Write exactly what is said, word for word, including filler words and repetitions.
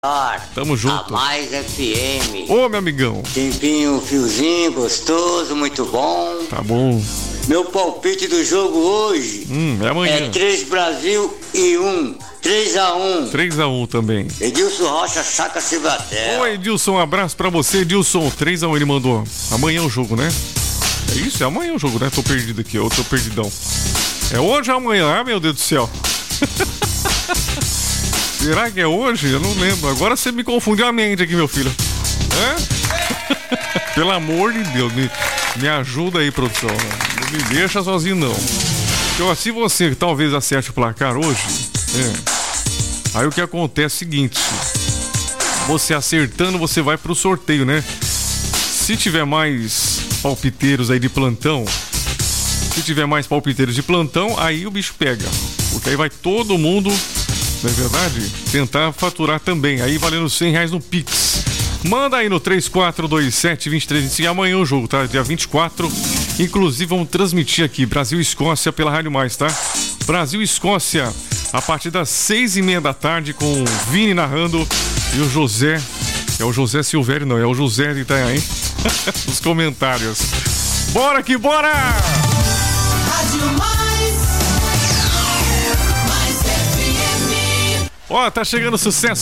Tamo junto. A Mais F M. Ô, meu amigão. Tempinho, fiozinho, gostoso, muito bom. Tá bom. Meu palpite do jogo hoje Hum, é amanhã. é três Brasil e um. três a um. três a um também. Edilson Rocha, Saca Cibatel. Oi, Edilson, um abraço pra você, Edilson. três a um ele mandou. Amanhã é o jogo, né? É isso? É amanhã o jogo, né? Tô perdido aqui, eu tô perdidão. É hoje ou amanhã? Ah, meu Deus do céu. Será que é hoje? Eu não lembro. Agora você me confundiu a mente aqui, meu filho. Hã? Pelo amor de Deus, me, me ajuda aí, produção. Não me deixa sozinho, não. Então, se você talvez acerte o placar hoje, é, aí o que acontece é o seguinte: você acertando, você vai pro sorteio, né? Se tiver mais palpiteiros aí de plantão, se tiver mais palpiteiros de plantão, aí o bicho pega. Porque aí vai todo mundo, não é verdade? Tentar faturar também. Aí valendo cem reais no Pix. Manda aí no três quatro dois sete, dois três cinco. E amanhã o jogo, tá? Dia vinte e quatro. Inclusive vamos transmitir aqui Brasil e Escócia pela Rádio Mais, tá? Brasil e Escócia a partir das seis e meia da tarde com o Vini narrando e o José. É o José Silvério, não, é o José de Itanhaém. Nos comentários. Bora que bora! Rádio Mais. Mais F M. Ó, tá chegando sucesso